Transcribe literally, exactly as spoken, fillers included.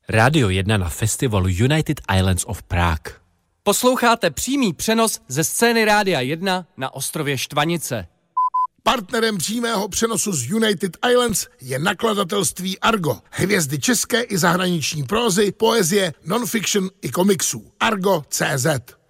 Rádio jedna na festivalu United Islands of Prague. Posloucháte přímý přenos ze scény Rádia jedna na ostrově Štvanice. Partnerem přímého přenosu z United Islands je nakladatelství Argo. Hvězdy české i zahraniční prózy, poezie, non-fiction i komiksů. Argo tečka cé zet